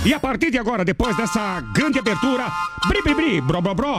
E a partir de agora, depois dessa grande abertura, bri, bri, bri, bro, bro, bro.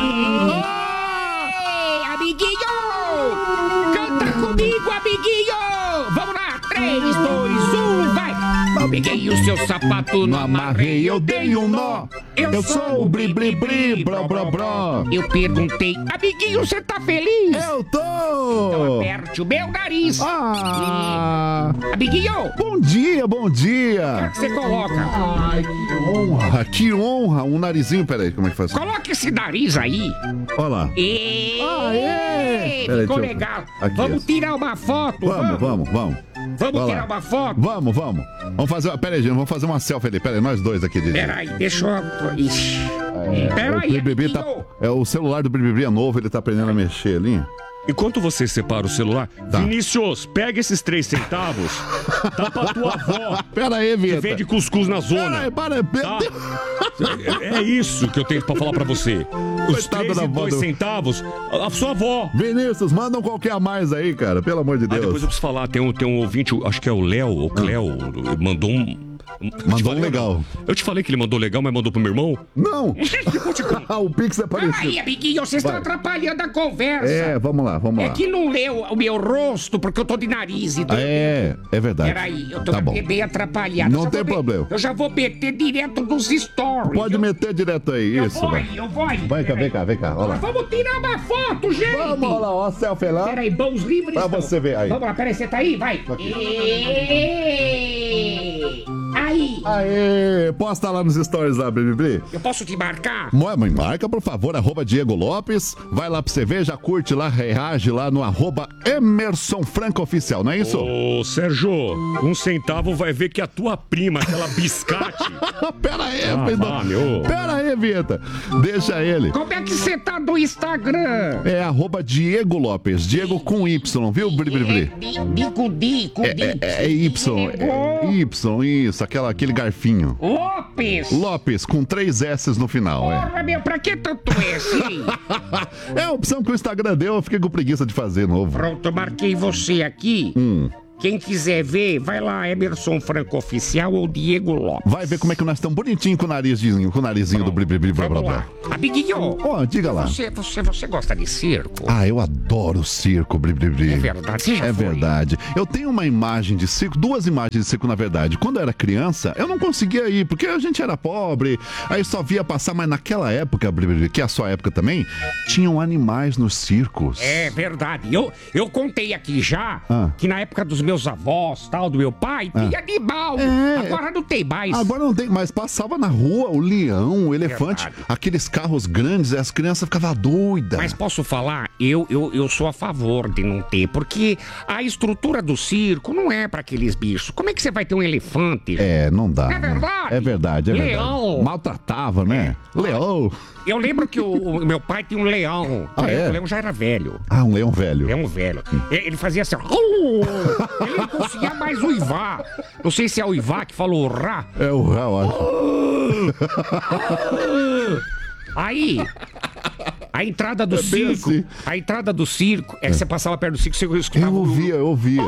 Amiguinho! Canta comigo, amiguinho! Vamos lá, 3, 2, 1, vai! Peguei o seu sapato, não amarrei, eu dei um nó. Eu sou o bri, bri, bri, bro, bro, bro. Eu perguntei, amiguinho, você tá feliz? Eu tô! Então aperte o meu nariz. Amiguinho! Bom dia, bom O que dia! você coloca? Ai, que honra! Um narizinho, peraí, como é que faz? Coloca esse nariz aí. Olha lá. Peraí, deixa ficou eu- legal. Aqui, Vamos ó. tirar uma foto. Vamos. Vamos Vai lá. tirar uma foto? Vamos. Vamos fazer, peraí, gente, vamos fazer uma selfie ali. Peraí, nós dois aqui, Didi. Peraí, deixa eu... Ixi. O Peraí, Bribri tá, o celular do Bribri é novo, ele tá aprendendo a mexer ali. Enquanto você separa o celular, Tá. Vinícius, pega esses 3 centavos, dá pra tua avó, Pera aí, que Vitor. vende cuscuz na zona. Para, Tá? É isso que eu tenho pra falar pra você. Os Coitada 3 da e avó 2 do- centavos, a sua avó. Vinícius, manda um qualquer a mais aí, cara, pelo amor de Ah, depois Deus. eu preciso falar, tem um ouvinte, acho que é o Léo, ou Cléo, mandou um... Mandou um legal. Eu te falei que ele mandou legal, mas mandou pro meu irmão? Não! o Pix é Peraí, parecido. amiguinho, vocês estão Vai. atrapalhando a conversa. É, vamos lá. É que não leu o meu rosto porque eu tô de nariz. Então... É verdade. Peraí, eu tô Tá bom. bem atrapalhado. Não Eu já tem vou problema. Eu já vou meter direto nos stories. Pode meter direto aí, isso. Eu vai. vou aí. Vem cá, vem cá, olha lá. Vamos tirar uma foto, gente. Vamos, olha lá, ó, a selfie lá. Peraí, bons livres. Pra estão. você ver aí. Vamos lá, peraí, você tá aí? Vai. Aí. Aê, posta lá nos stories lá, Bribri. Eu posso te marcar? Marca, por favor, @Diego Lopes. Vai lá pra você ver, já curte lá, reage lá no @Emerson Franco Oficial, não é isso? Ô, Sérgio, 1 centavo vai ver que a tua prima, aquela biscate... Pera aí, meu. Pera aí, Vitor. Deixa ele. Como é que você tá no Instagram? É @Diego Lopes. Diego com Y, viu, Bribri? É Y. É Y, isso, aquele garfinho. Lopes, com 3 S no final, é. Porra, meu, pra que tanto S, hein? É a opção que o Instagram deu, eu fiquei com preguiça de fazer novo. Pronto, eu marquei você aqui. Quem quiser ver, vai lá, Emerson Franco Oficial ou Diego Lopes. Vai ver como é que nós estamos bonitinho com o narizinho do Bribri. Vamos lá. Amiguinho, Ó, diga lá. você gosta de circo? Ah, eu adoro circo, Bribri. É verdade, você já É foi? verdade. Eu tenho uma imagem de circo, 2 imagens de circo, na verdade. Quando eu era criança, eu não conseguia ir, porque a gente era pobre, aí só via passar, mas naquela época, Bribri, que é a sua época também, tinham animais nos circos. É verdade. Eu contei aqui já que na época dos meus avós, tal, do meu pai, tinha animal. Agora não tem mais. Agora não tem, mas passava na rua o leão, o elefante, Verdade. aqueles carros grandes, as crianças ficavam doidas. Mas posso falar, eu sou a favor de não ter, porque a estrutura do circo não é pra aqueles bichos. Como é que você vai ter um elefante? É, não dá. É né? verdade. É verdade. Leão. Maltratava, né? Leão. Eu lembro que o meu pai tinha um leão. Ah, é? O leão já era velho. Ah, um leão velho. Leão velho. Ele fazia assim. Ele não conseguia mais uivar. Não sei se é uivar que falou urrá. É o eu acho. Aí, a entrada do circo. assim. A entrada do circo. É que você passava perto do circo, você escutava. Eu ouvia.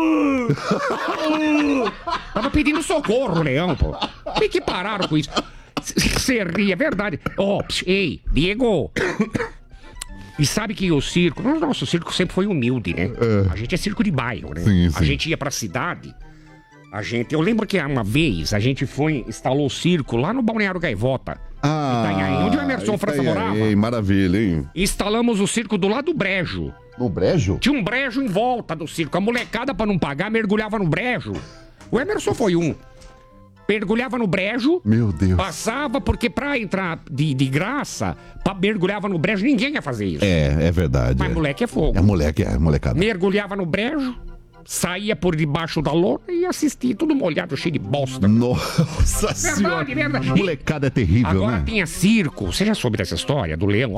Tava pedindo socorro, o leão, pô. Tem que pararam com isso. Você ri, é verdade. Ó, ei, Diego. E sabe que o circo... Nosso circo sempre foi humilde, né? A gente é circo de bairro, né? Sim, A sim. gente ia pra cidade. Eu lembro que uma vez a gente instalou o circo lá no Balneário Gaivota. Itanhaém, onde o Emerson França morava. Ei, maravilha, hein? Instalamos o circo do lado do brejo. No brejo? Tinha um brejo em volta do circo. A molecada, pra não pagar, mergulhava no brejo. O Emerson foi um. Mergulhava no brejo. Meu Deus. Passava, porque pra entrar de graça, mergulhava no brejo, ninguém ia fazer isso. É verdade. Mas moleque é fogo. É molecada. Mergulhava no brejo, saía por debaixo da lona e assistia tudo molhado, cheio de bosta. Nossa senhora. Verdade. Molecada é terrível, Agora né? tinha circo. Você já soube dessa história do leão?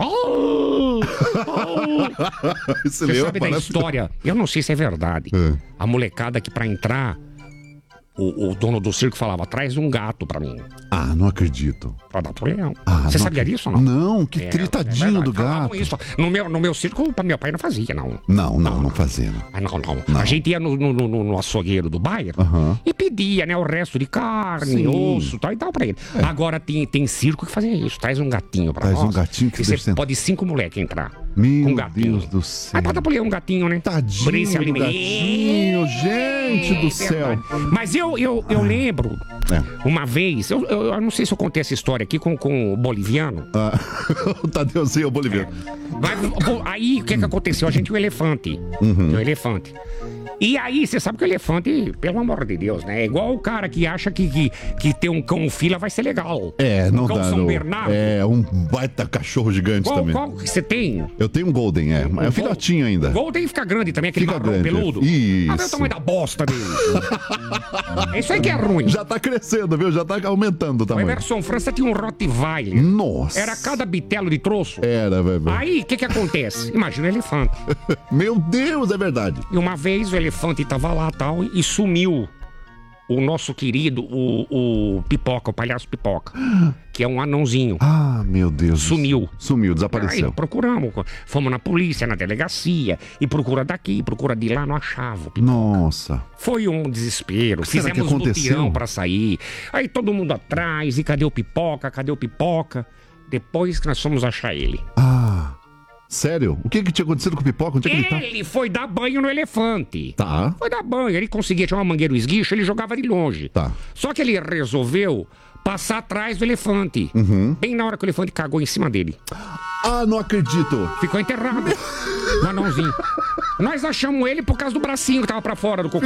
Esse Você leão sabe da parece- história? Eu não sei se é verdade. A molecada que pra entrar o dono do circo falava, traz um gato pra mim. Ah, não acredito. Pra dar pro leão. Ah, Você não sabia acredito. disso ou não? Não, que tritadinho do Falavam gato. Isso. No meu circo, meu pai não fazia, não. Não fazia. Não. Ah, não. A gente ia no açougueiro do bairro e pedia, né, o resto de carne, Sim. osso e tal pra ele. Agora tem circo que fazia isso. Traz um gatinho pra Traz nós. um gatinho que e deve você ser- pode 5 moleques entrar. Meu com um gatinho. Deus do céu. Aí pra dar pro leão um gatinho, né? Por esse Tadinho do alimento. gatinho, gente do céu. Verdade. Mas eu lembro, uma vez, eu não sei se eu contei essa história aqui com o boliviano. O Tadeuzinho boliviano. Aí, o que aconteceu? A gente tinha um elefante. Um elefante. E aí, você sabe que o elefante, pelo amor de Deus, né? É igual o cara que acha que ter um cão fila vai ser legal. Não um cão dá. São não. Bernardo. É, um baita cachorro gigante também. Qual que você tem? Eu tenho um Golden, é um filhotinho ainda. Golden fica grande também, aquele Fica marrom grande. peludo. Isso. Ah, vê o tamanho da bosta dele. É isso aí que é ruim. Já tá crescendo, viu? Já tá aumentando o O tamanho. Emerson França tinha um Rottweiler. Nossa. Era cada bitelo de troço. Era, velho. Aí, o que acontece? Imagina o elefante. Meu Deus, é verdade. E uma vez o elefante tava lá tal e sumiu o nosso querido, o Pipoca, o palhaço Pipoca, que é um anãozinho. Ah, meu Deus. Sumiu. Sumiu, Aí desapareceu. procuramos, fomos na polícia, na delegacia, e procura daqui, procura de lá, não achava. Nossa. Foi um desespero, Será que fizemos aconteceu? mutirão pra sair. Aí todo mundo atrás, e cadê o Pipoca, cadê o Pipoca? Depois que nós fomos achar ele. Ah, sério? O que tinha acontecido com o Pipoca? Onde é que ele tá? Ele foi dar banho no elefante. Tá. Foi dar banho, ele conseguia tirar uma mangueira do esguicho, ele jogava de longe. Tá. Só que ele resolveu passar atrás do elefante. Bem na hora que o elefante cagou em cima dele. Ah, não acredito. Ficou enterrado. O anãozinho. Nós achamos ele por causa do bracinho que tava pra fora do cocô.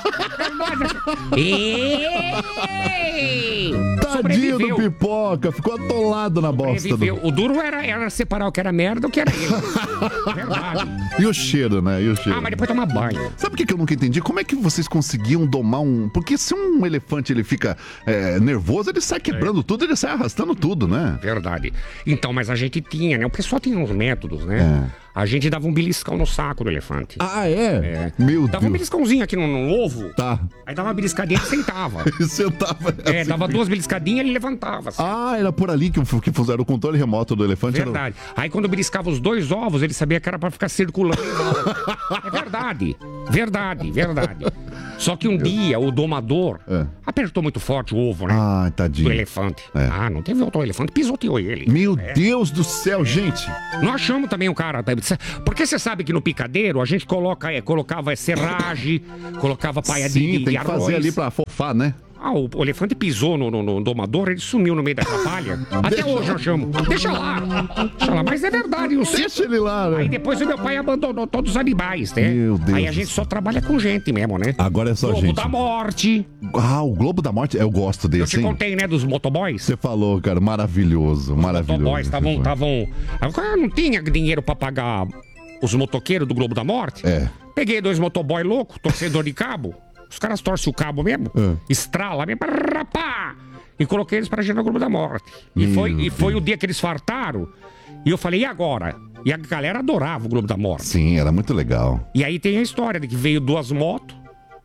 Tadinho do Pipoca. Ficou atolado na bosta. Sobreviveu. O duro era separar o que era merda e o que era ele. Verdade. E o cheiro, né? E o cheiro. Ah, mas depois tomar banho. Sabe o que eu nunca entendi? Como é que vocês conseguiam domar um... Porque se um elefante ele fica nervoso, ele sai quebrando tudo, ele sai arrastando tudo, né? Verdade. Então, mas a gente tinha, né? O pessoal tinha uns métodos, né? A gente dava um beliscão no saco do elefante. Ah, é? Meu Dava um Deus. beliscãozinho aqui no ovo. Tá. Aí dava uma beliscadinha e sentava. E sentava. assim. Dava 2 beliscadinhas e ele levantava. Assim. Ah, era por ali que fizeram o controle remoto do elefante. Verdade. Aí quando beliscava os 2 ovos, ele sabia que era pra ficar circulando em volta. É verdade. Verdade. Só que um dia o domador apertou muito forte o ovo, né? Ah, tadinho. Do elefante. É. Ah, não teve outro elefante, pisoteou ele. Meu Deus do céu, gente. Nós achamos também o cara. Porque você sabe que no picadeiro a gente colocava serragem, colocava paia de Sim, tem que arroz. fazer ali pra fofar, né? Ah, o elefante pisou no domador, ele sumiu no meio da palha. Até hoje eu chamo. Deixa lá. Mas é verdade. Deixa ele lá, né? Aí depois o meu pai abandonou todos os animais, né? Meu Deus Aí a do gente só trabalha com gente mesmo, né? Agora é só Globo gente. da Morte. Ah, o Globo da Morte, eu gosto Eu desse, te hein? contei, né, dos motoboys. Você falou, cara, maravilhoso, maravilhoso. Motoboys estavam... Não tinha dinheiro pra pagar os motoqueiros do Globo da Morte. Peguei 2 motoboy loucos, torcedor de cabo. Os caras torcem o cabo mesmo, estrala mesmo, pá, e coloquei eles pra gente no Globo da Morte. E foi o dia que eles fartaram, e eu falei, e agora? E a galera adorava o Globo da Morte. Sim, era muito legal. E aí tem a história de que veio 2 motos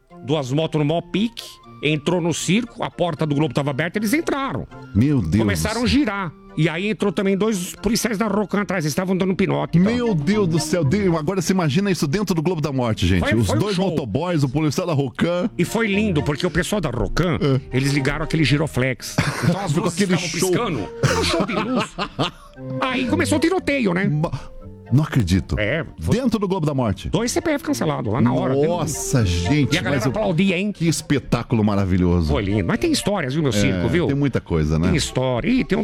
no maior pique, entrou no circo, a porta do Globo tava aberta, eles entraram. Meu Deus. Começaram a girar. E aí entrou também 2 policiais da Rocan atrás, eles estavam dando pinote. Então. Meu Deus do céu, agora você imagina isso dentro do Globo da Morte, gente. Os foi um 2 show. motoboys, o policial da Rocan. E foi lindo, porque o pessoal da Rocan, eles ligaram aquele giroflex. Então as Ficou luzes aquele estavam show. piscando. Um show de luz. Aí começou o tiroteio, né? Não acredito. Foi Dentro do Globo da Morte. 2 CPF cancelados lá na hora. Nossa, gente. E a galera mas aplaudia, hein? Que espetáculo maravilhoso. Foi lindo. Mas tem histórias, viu, meu circo, viu? Tem muita coisa, né? Tem história. Ih, tem um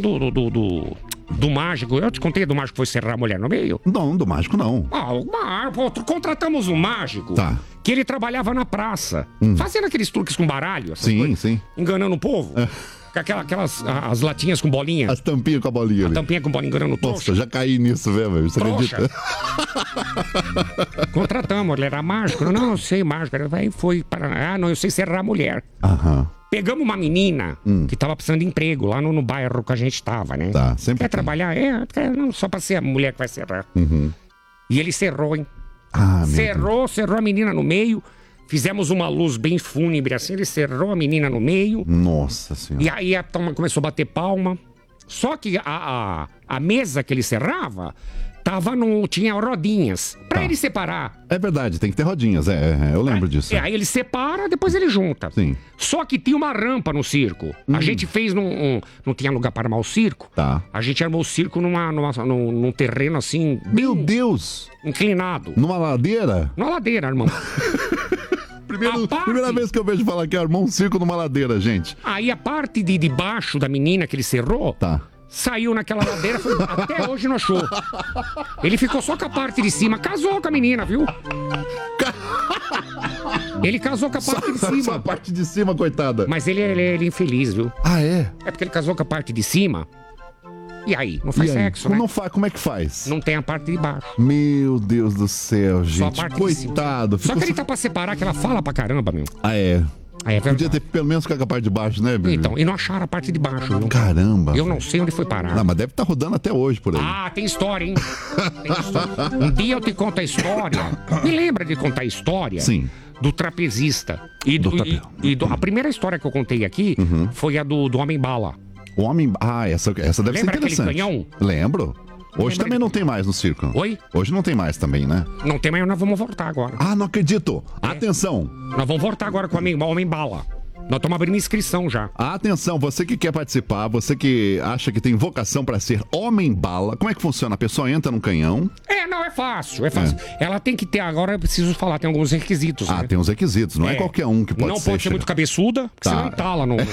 do mágico. Eu te contei do mágico que foi serrar a mulher no meio? Não, do mágico não. Ah, contratamos um mágico. Tá. Que ele trabalhava na praça. Fazendo aqueles truques com baralho. essas Sim, coisas, sim. Enganando o povo. Com as latinhas com bolinha. As tampinhas com a bolinha ali. Tampinha com bolinha enganando o trouxa. Nossa, já caí nisso, velho. Você Trouxa. acredita? Contratamos, ele era mágico. Não, eu sei mágico. Aí foi para... Ah, não, eu sei serrar a mulher. Aham. Pegamos uma menina que tava precisando de emprego lá no bairro que a gente tava, né? Tá, sempre Quer tem. trabalhar? Não, só pra ser a mulher que vai serrar. E ele serrou, hein? Ah, meu Cerrou a menina no meio, Fizemos uma luz bem fúnebre assim, ele cerrou a menina no meio. Nossa senhora. E aí a turma começou a bater palma. Só que a mesa que ele cerrava tinha rodinhas. Pra ele separar. É verdade, tem que ter rodinhas, eu lembro disso. Aí ele separa, depois ele junta. Sim. Só que tinha uma rampa no circo. A gente fez não tinha lugar para armar o circo. Tá. A gente armou o circo num terreno assim. Meu Deus! Inclinado. Numa ladeira? Numa ladeira, irmão. Primeira vez que eu vejo falar que armou um circo numa ladeira, gente. Aí a parte de baixo da menina que ele cerrou. Tá. Saiu naquela ladeira, até hoje não achou. Ele ficou só com a parte de cima. Casou com a menina, viu? Ele casou com a parte de cima. Só a parte de cima, coitada. Mas ele é infeliz, viu? Ah, é? É porque ele casou com a parte de cima. E aí? Não faz sexo, né? Não faz, como é que faz? Não tem a parte de baixo. Meu Deus do céu, Só a gente. parte Coitado. de cima. Só que ele tá pra separar, que ela fala pra caramba, meu. Ah, é? É verdade. Podia ter pelo menos com a parte de baixo, né, bebê? Então, e não acharam a parte de baixo, viu? Caramba. Eu não sei onde foi parar. Não, mas deve estar rodando até hoje por aí. Ah, tem história, hein? Tem história. Um dia eu te conto a história. Me lembra de contar a história? Sim. Do trapezista. A primeira história que eu contei aqui foi a do Homem-Bala. O Homem... Ah, essa deve ser Lembra aquele interessante. canhão? Lembro. Hoje também não tem mais no circo. Oi? Hoje não tem mais também, né? Não tem mais, nós vamos voltar agora. Ah, não acredito. Atenção. Nós vamos voltar agora com o Homem-Bala. Nós estamos abrindo inscrição já. Atenção, você que quer participar, você que acha que tem vocação pra ser Homem-Bala, como é que funciona? A pessoa entra num canhão? É fácil. Ela tem que ter, agora eu preciso falar, tem alguns requisitos, né? Tem uns requisitos, não é qualquer um que pode ser. Não pode ser muito cabeçuda, porque você não entala no...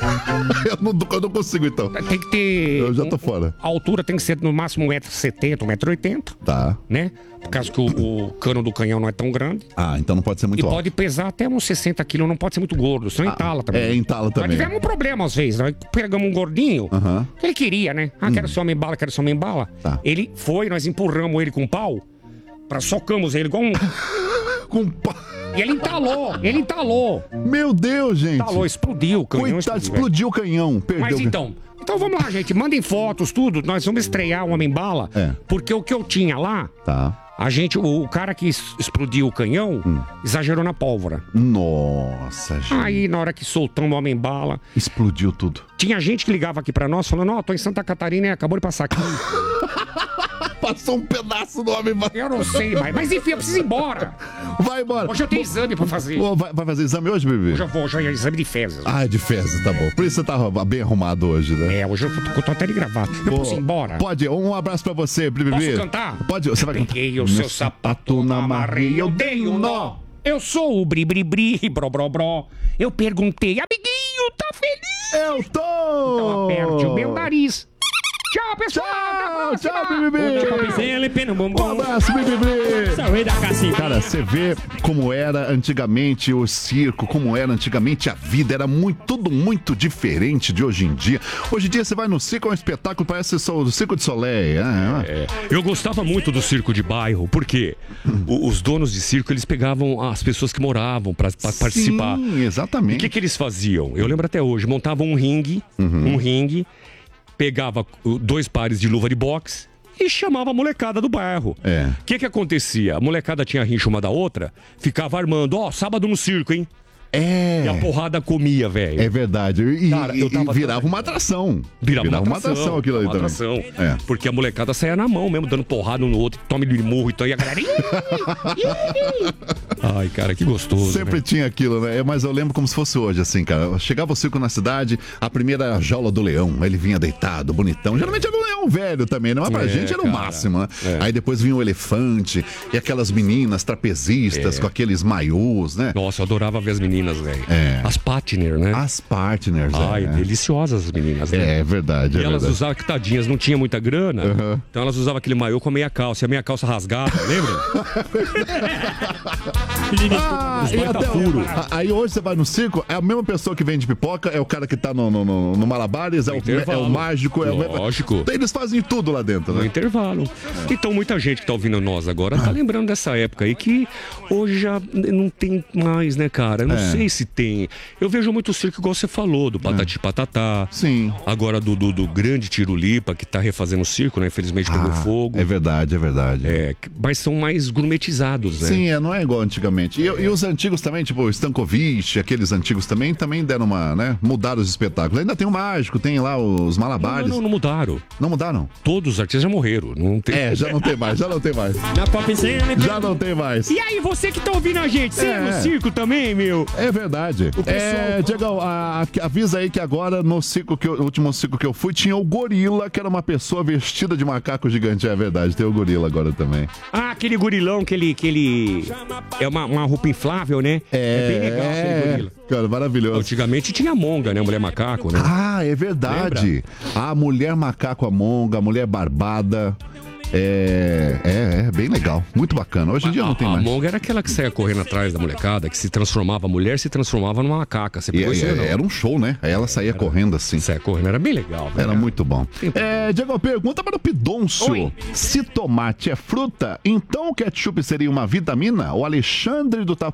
eu não consigo, então. Tem que ter... Eu já tô fora. A altura tem que ser no máximo 1,70m, 1,80m. Tá. Né? Por causa que o cano do canhão não é tão grande. Ah, então não pode ser muito E alto. pode pesar até uns 60 quilos, não pode ser muito gordo, senão entala também. Entala também. Nós tivemos um problema às vezes, nós pegamos um gordinho, que ele queria, né? Quero ser Homem-Bala, quero ser Homem-Bala. Tá. Ele foi, nós empurramos ele com um pau, socamos ele igual um... Com pau. E ele entalou. Meu Deus, gente. Entalou, explodiu o canhão. Coitado, explodiu o canhão. Perdeu. Mas então vamos lá, gente, mandem fotos, tudo. Nós vamos estrear o Homem-Bala, porque o que eu tinha lá... Tá. O cara que explodiu o canhão exagerou na pólvora. Nossa, gente. Aí, na hora que soltamos o Homem-Bala... Explodiu tudo. Tinha gente que ligava aqui pra nós falando, tô em Santa Catarina e acabou de passar aqui. Passou um pedaço do Homem-Bala. Eu não sei, mas enfim, eu preciso ir embora. Vai embora. Hoje eu tenho exame pra fazer. Vai fazer exame hoje, bebê? Hoje é exame de fezes. Ah, de fezes, tá bom. Por isso você tá bem arrumado hoje, né? Hoje eu tô até de gravata. Eu posso ir embora? Pode, um abraço pra você, bebê. Posso cantar? Pode, você vai cantar. Peguei o seu sapato na amarrei, eu dei um nó. Eu sou o bri-bri-bri, bro-bro-bro. Eu perguntei, amiguinho, tá feliz? Eu tô! Então aperte o meu nariz. Tchau, pessoal! Tchau, BBB! Um abraço, BBB! Cara, você vê como era antigamente o circo, como era antigamente a vida, era tudo muito diferente de hoje em dia. Hoje em dia você vai no circo, é um espetáculo, parece o Circo de Soleil. Eu gostava muito do circo de bairro, porque os donos de circo, eles pegavam as pessoas que moravam pra participar. Sim, exatamente. E o que eles faziam? Eu lembro até hoje, montavam um ringue, pegava 2 pares de luva de boxe e chamava a molecada do bairro. O que acontecia? A molecada tinha rincha uma da outra, ficava armando, sábado no circo, hein? E a porrada comia, velho. É verdade. E, Cara, e virava uma atração. Virava uma atração aquilo ali uma também. atração. Porque a molecada saía na mão mesmo, dando porrada um no outro, tome-lhe murro e a galera... Ai, cara, que gostoso. Sempre tinha aquilo, né? Mas eu lembro como se fosse hoje, assim, cara. Chegava o circo na cidade, a primeira jaula do leão, ele vinha deitado, bonitão. Geralmente era um leão velho também, não é? Pra gente era o máximo, né? Aí depois vinha o elefante e aquelas meninas trapezistas com aqueles maiôs, né? Nossa, eu adorava ver as meninas, velho. As partner, né? As partners, Ai, deliciosas as meninas, né? É verdade, E elas usavam, que tadinhas, não tinha muita grana, então elas usavam aquele maiô com a meia calça, e a meia calça rasgada, lembra? Aí hoje você vai no circo, é a mesma pessoa que vende pipoca, é o cara que tá no Malabares, é o mágico. Lógico. Eles fazem tudo lá dentro, né? No intervalo. Então muita gente que tá ouvindo nós agora tá lembrando dessa época aí que hoje já não tem mais, né, cara? Eu não sei se tem. Eu vejo muito circo, igual você falou, do Patati Patatá. Sim. Agora do grande Tirulipa, que tá refazendo o circo, né? Infelizmente pegou fogo. É verdade. Mas são mais gourmetizados, né? Sim, não é igual antigamente. E os antigos também, tipo o Stankovic, aqueles antigos também deram uma, né? Mudaram os espetáculos. Ainda tem o mágico, tem lá os malabares. Não mudaram. Não mudaram? Todos os artistas já morreram. Não tem... já não tem mais. Já não tem mais. E aí, você que tá ouvindo a gente, você é no circo também, meu? É verdade. Diegão, avisa aí que agora no último circo que eu fui, tinha o gorila, que era uma pessoa vestida de macaco gigante. É verdade, tem o gorila agora também. Ah, aquele gorilão que ele... É uma roupa inflável, né? É bem legal aquele gorila. Cara, maravilhoso. Antigamente tinha a Monga, né? A mulher macaco, né? Ah, é verdade. Lembra? A mulher macaco, a Monga, a mulher barbada. É bem legal, muito bacana. Hoje em dia não tem mais. A Monga era aquela que saia correndo atrás da molecada, que se transformava, a mulher se transformava numa macaca. Você pegou isso, não? Era um show, né? Aí ela saía correndo assim. Saía correndo, era bem legal. Era muito bom. Diego, pergunta para o Pidoncio. Oi. Se tomate é fruta, então o ketchup seria uma vitamina? O Alexandre do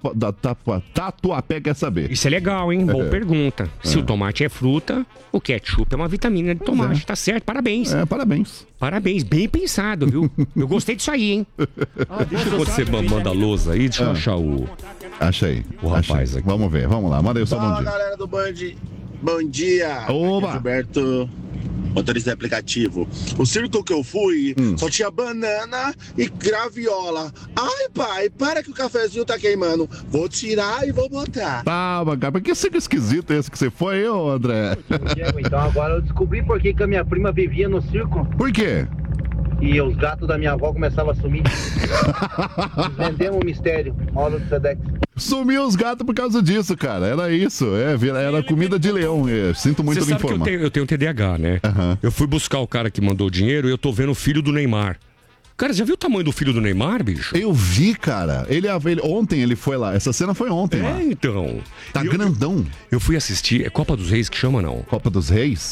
Tatuapé quer saber. Isso é legal, hein? Boa pergunta. Se o tomate é fruta, o ketchup é uma vitamina de tomate. Tá certo, parabéns. Parabéns, bem pensado, viu? Eu gostei disso aí, hein? Deixa eu você manda a lousa aí, deixa eu achar o... Acha aí. O rapaz aqui. Vamos ver, vamos lá. Manda aí o seu bom dia. Fala, galera do Band. Bom dia. Oba. Gilberto, motorista de aplicativo. O circo que eu fui só tinha banana e graviola. Ai, pai, para que o cafezinho tá queimando. Vou tirar e vou botar. Calma, cara. Mas que circo esquisito esse que você foi, ô André? Então agora eu descobri por que a minha prima vivia no circo. Por quê? E os gatos da minha avó começavam a sumir. Vendemos um mistério. Aula do Sedex. Sumiu os gatos por causa disso, cara. Era isso. Era comida de leão. Sinto muito lhe informar. Que eu tenho TDAH, né? Eu fui buscar o cara que mandou o dinheiro e eu tô vendo o filho do Neymar. Cara, já viu o tamanho do filho do Neymar, bicho? Eu vi, cara. Ontem ele foi lá. Essa cena foi ontem lá. Então. Tá grandão. Eu fui assistir. É Copa dos Reis que chama, não? Copa dos Reis?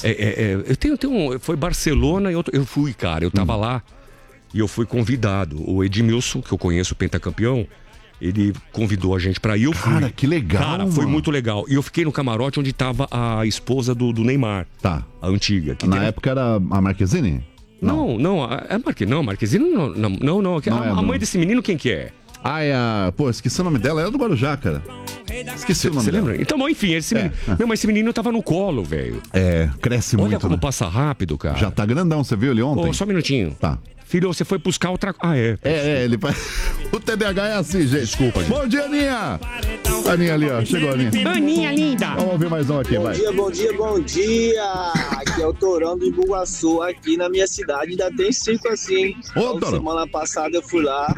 Foi Barcelona e eu fui, cara. Eu tava lá e eu fui convidado. O Edmilson, que eu conheço, o pentacampeão, ele convidou a gente pra ir. Eu fui. Cara, que legal. Cara, foi muito legal. E eu fiquei no camarote onde tava a esposa do Neymar. Tá. A antiga. Na época era a Marquezine? Não, Marquezine não. A mãe desse menino, quem que é? Esqueci o nome dela, era do Guarujá, cara. Esqueci o nome dela. Lembra? Então, enfim, esse menino. Mas esse menino tava no colo, velho. Cresce muito. Olha como passa rápido, cara. Já tá grandão, você viu ele ontem? Só um minutinho. Tá. Filho, você foi buscar outra... ele... O TDAH é assim, gente. Desculpa, gente. Bom dia, Aninha. Aninha ali, ó. Chegou a Aninha. Aninha, linda. Vamos ouvir mais um aqui, vai. Bom dia. Aqui é o Torão do Ibuguaçu. Aqui na minha cidade ainda tem circo assim. Semana passada eu fui lá.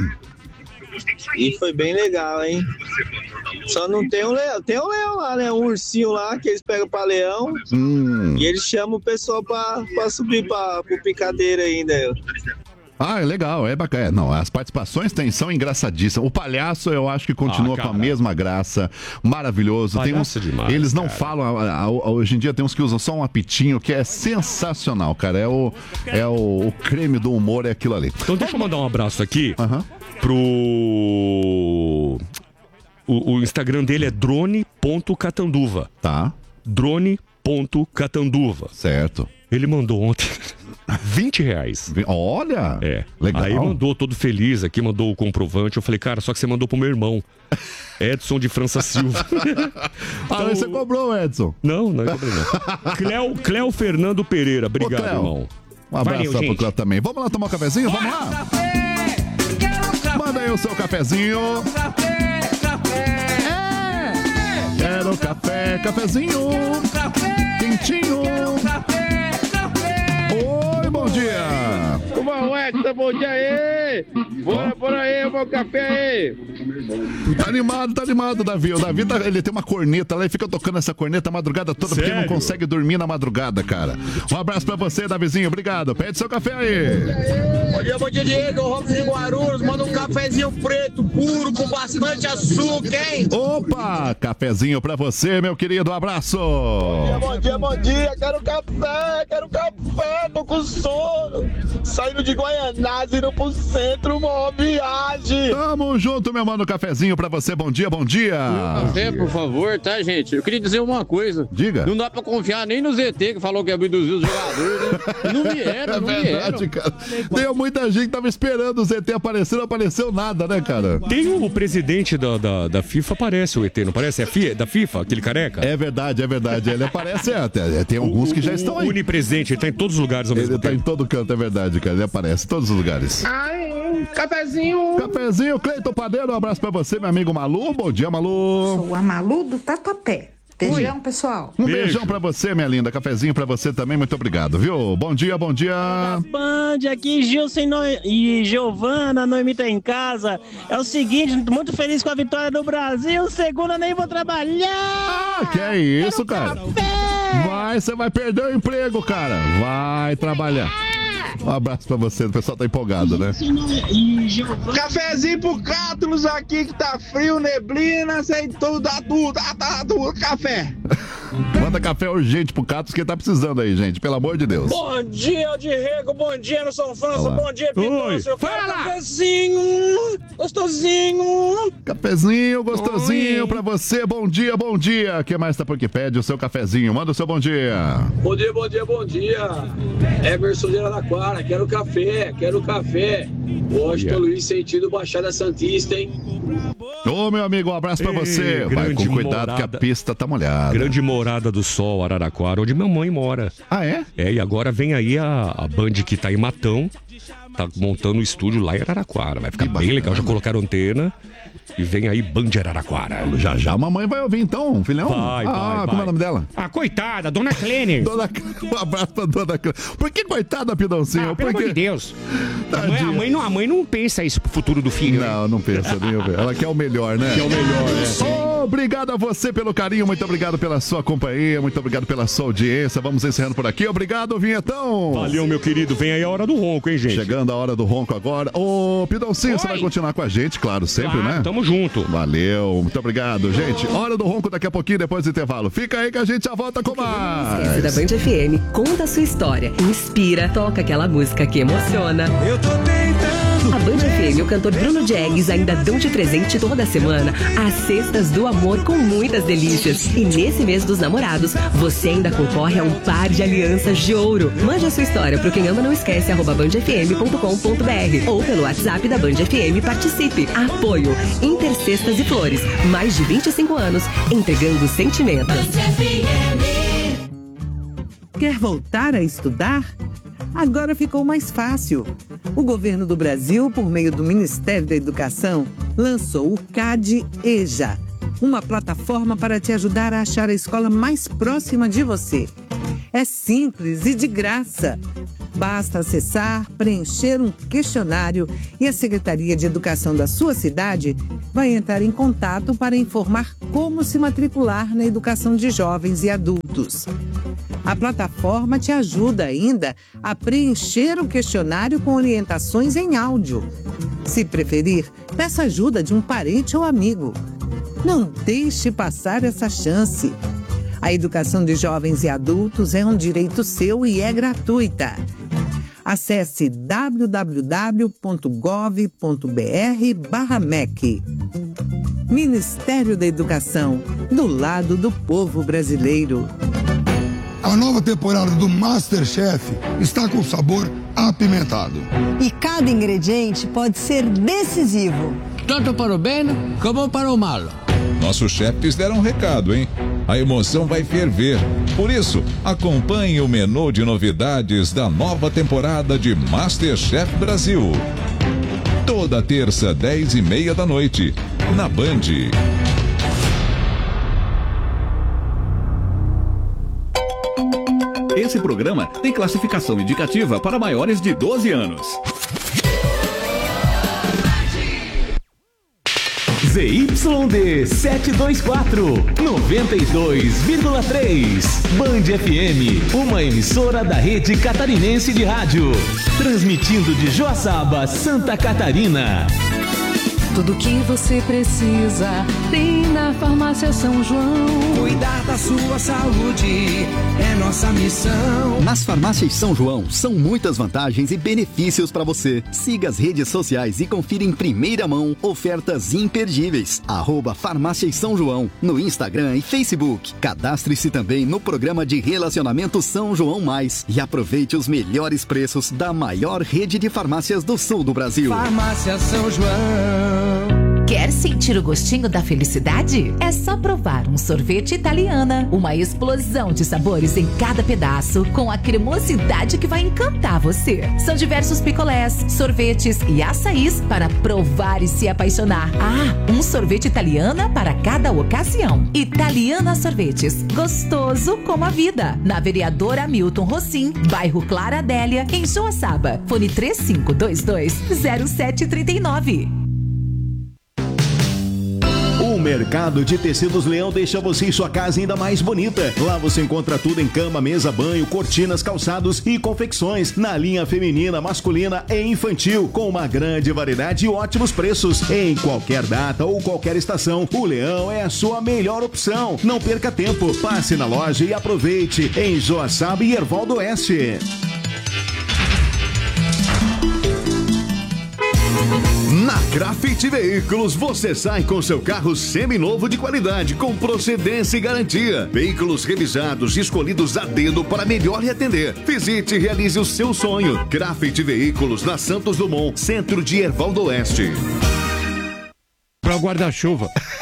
E foi bem legal, hein? Só não tem um leão. Tem um leão lá, né? Um ursinho lá que eles pegam pra leão. E eles chamam o pessoal pra subir pro picadeiro ainda. É legal, é bacana. Não, as participações são engraçadíssimas. O palhaço eu acho que continua com a mesma graça. Maravilhoso. Demais, eles não falam. Hoje em dia tem uns que usam só um apitinho, que é sensacional, cara. É o creme do humor, é aquilo ali. Então deixa eu mandar um abraço aqui pro... O Instagram dele é drone.catanduva. Tá. Drone.catanduva. Certo. Ele mandou ontem R$20. Olha! Legal. Aí mandou todo feliz aqui, mandou o comprovante. Eu falei, cara, só que você mandou pro meu irmão, Edson de França Silva. Então, você cobrou, Edson? Não cobrei não. Cléo Fernando Pereira, obrigado, irmão. Um abraço pro Cléo também. Vamos lá tomar um cafezinho? Vamos lá? Manda aí o seu cafezinho. Quero cafezinho. Quentinho. Oi, bom dia. Bom, Edson, bom dia aí. Bora aí, meu café aí. Tá animado, Davi. O Davi, ele tem uma corneta lá e fica tocando essa corneta a madrugada toda. Sério? Porque não consegue dormir na madrugada, cara. Um abraço pra você, Davizinho. Obrigado. Pede seu café aí. Bom dia, Diego. Robson de Guarulhos. Manda um cafezinho preto, puro, com bastante açúcar, hein? Opa, cafezinho pra você, meu querido. Abraço. Bom dia. Quero café. Tô com sono. Saindo de Guaianazes, indo pro centro, uma viagem. curtir. Tamo junto, meu mano. Cafezinho pra você. Bom dia, bom dia. Café, por favor, tá, gente? Eu queria dizer uma coisa. Diga. Não dá pra confiar nem no ZT que falou que ia abduzir os jogadores, né? Não vieram, não vieram. Cara. Tem muita gente que tava esperando o ZT aparecer, não apareceu nada, né, cara? Tem o presidente da FIFA, aparece o ET, não parece? É da FIFA, aquele careca? É verdade, é verdade. Ele aparece, tem alguns que já estão aí. O onipresente, ele tá em todos os lugares ao mesmo tempo. Ele tá em todo canto, é verdade, cara. Ele aparece em todos os lugares. Ai, cafezinho. Cafezinho, Cleiton Padeiro, um abraço pra você, meu amigo Malu. Bom dia, Malu. Sou a Malu do Tatuapé. Beijão, pessoal. Um beijão pra você, minha linda. Cafezinho pra você também, muito obrigado, viu? Bom dia, bom dia. Band, aqui Gilson e Giovana, Noemi tá em casa. É o seguinte, muito feliz com a vitória do Brasil. Segunda nem vou trabalhar. Que é isso, cara? Café. Você vai perder o emprego, cara. Vai trabalhar. Um abraço pra você, o pessoal tá empolgado, né? Cafezinho pro Cátulos aqui que tá frio, neblina, sem tudo, dá tudo, café. Manda café urgente pro Cátulos que ele tá precisando aí, gente, pelo amor de Deus. Bom dia, Diego, bom dia, no São França, bom dia, Pidoncio. Fala! Cafezinho, gostosinho. Cafezinho, gostosinho pra você, bom dia, bom dia. Quem mais tá por que pede o seu cafezinho? Manda o seu bom dia. Bom dia, bom dia, bom dia. Emerson de Araraquara, quero café. Washington Luiz, sentido Baixada Santista, hein? Ô, meu amigo, um abraço pra você. Vai com cuidado que a pista tá molhada. Grande Morada do Sol, Araraquara, onde minha mãe mora. Ah, é? É, e agora vem aí a Band que tá em Matão, tá montando o estúdio lá em Araraquara. Vai ficar bem legal, já colocaram antena. E vem aí Band Araraquara. Já a mamãe vai ouvir então, filhão? Vai. Como é o nome dela? Coitada, Dona Clênia. Um abraço pra Dona Clênia. Por que coitada, Pidãozinho? Pelo amor de Deus. A mãe não pensa isso pro futuro do filho. Não pensa, nem eu ver. Ela quer o melhor, né? Obrigado a você pelo carinho, muito obrigado pela sua companhia, muito obrigado pela sua audiência. Vamos encerrando por aqui. Obrigado, Vinhetão. Valeu, meu querido. Vem aí a hora do ronco, hein, gente? Chegando a hora do ronco agora. Ô, Pidãozinho, você vai continuar com a gente, claro, sempre, né? Tamo junto. Valeu, muito obrigado, gente. Hora do ronco daqui a pouquinho, depois do intervalo. Fica aí que a gente já volta com mais. Da Band FM, conta a sua história, inspira, toca aquela música que emociona. Eu tô tentando. A Band FM e o cantor Bruno Diegues ainda dão de presente toda semana as cestas do amor com muitas delícias. E nesse mês dos namorados, você ainda concorre a um par de alianças de ouro. Mande a sua história pro Quem Ama Não Esquece, @bandfm.com.br ou pelo WhatsApp da Band FM. Participe. Apoio Intercestas e Flores. Mais de 25 anos entregando sentimentos. Quer voltar a estudar? Agora ficou mais fácil. O governo do Brasil, por meio do Ministério da Educação, lançou o CAD EJA, uma plataforma para te ajudar a achar a escola mais próxima de você. É simples e de graça. Basta acessar, preencher um questionário e a Secretaria de Educação da sua cidade vai entrar em contato para informar como se matricular na educação de jovens e adultos. A plataforma te ajuda ainda a preencher o questionário com orientações em áudio. Se preferir, peça ajuda de um parente ou amigo. Não deixe passar essa chance. A educação de jovens e adultos é um direito seu e é gratuita. Acesse www.gov.br/MEC. Ministério da Educação, do lado do povo brasileiro. A nova temporada do MasterChef está com sabor apimentado. E cada ingrediente pode ser decisivo. Tanto para o bem como para o mal. Nossos chefes deram um recado, hein? A emoção vai ferver. Por isso, acompanhe o menu de novidades da nova temporada de MasterChef Brasil. Toda terça, 10h30 da noite, na Band. Esse programa tem classificação indicativa para maiores de 12 anos. ZYD 724, 92,3. Band FM, uma emissora da rede catarinense de rádio. Transmitindo de Joaçaba, Santa Catarina. Tudo que você precisa tem na Farmácia São João. Cuidar da sua saúde é nossa missão. Nas farmácias São João, são muitas vantagens e benefícios para você. Siga as redes sociais e confira em primeira mão ofertas imperdíveis. @Farmácias São João, no Instagram e Facebook. Cadastre-se também no programa de relacionamento São João Mais e aproveite os melhores preços da maior rede de farmácias do sul do Brasil. Farmácia São João. Quer sentir o gostinho da felicidade? É só provar um sorvete Italiana. Uma explosão de sabores em cada pedaço, com a cremosidade que vai encantar você. São diversos picolés, sorvetes e açaís para provar e se apaixonar. Um sorvete Italiana para cada ocasião. Italiana Sorvetes. Gostoso como a vida. Na Vereador Hamilton Rossim, bairro Clara Adélia, em Joaçaba. Fone 3522-0739. O Mercado de Tecidos Leão deixa você e sua casa ainda mais bonita. Lá você encontra tudo em cama, mesa, banho, cortinas, calçados e confecções na linha feminina, masculina e infantil, com uma grande variedade e ótimos preços. Em qualquer data ou qualquer estação, o Leão é a sua melhor opção. Não perca tempo, passe na loja e aproveite. Em Joaçaba e Erval do Oeste. Na Grafite Veículos você sai com seu carro seminovo de qualidade, com procedência e garantia. Veículos revisados e escolhidos a dedo para melhor lhe atender. Visite e realize o seu sonho. Grafite Veículos na Santos Dumont, centro de Erval do Oeste. Para o guarda-chuva.